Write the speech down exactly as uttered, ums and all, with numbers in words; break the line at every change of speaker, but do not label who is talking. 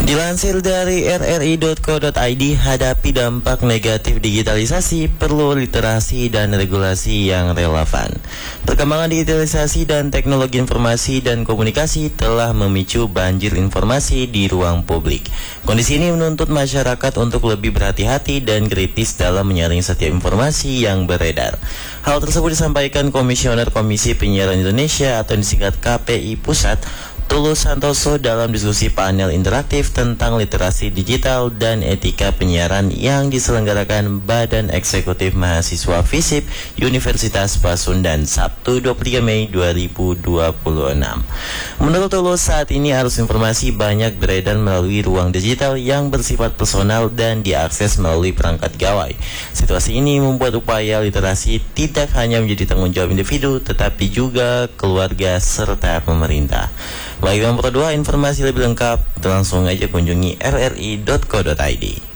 Dilansir dari r r i dot co dot i d, hadapi dampak negatif digitalisasi, perlu literasi dan regulasi yang relevan. Perkembangan digitalisasi dan teknologi informasi dan komunikasi telah memicu banjir informasi di ruang publik. Kondisi ini menuntut masyarakat untuk lebih berhati-hati dan kritis dalam menyaring setiap informasi yang beredar. Hal tersebut disampaikan Komisioner Komisi Penyiaran Indonesia atau disingkat K P I Pusat, Tulus Santoso dalam diskusi panel interaktif tentang literasi digital dan etika penyiaran yang diselenggarakan Badan Eksekutif Mahasiswa FISIP Universitas Pasundan Sabtu dua puluh tiga Mei dua ribu dua puluh enam. Menurut Tulus, saat ini arus informasi banyak beredar melalui ruang digital yang bersifat personal dan diakses melalui perangkat gawai. Situasi ini membuat upaya literasi tidak hanya menjadi tanggung jawab individu, tetapi juga keluarga serta pemerintah. Bagi yang berdua informasi lebih lengkap, langsung aja kunjungi r r i dot co dot i d.